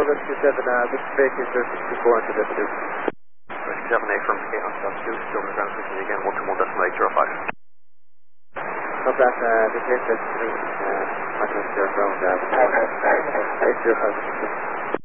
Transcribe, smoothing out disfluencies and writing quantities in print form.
Rescue 7, this is Bacon, Surface 24 into this 2. Rescue 7A from K on South 2, still in the ground station again, 121.805. Come back, this is 3, 805.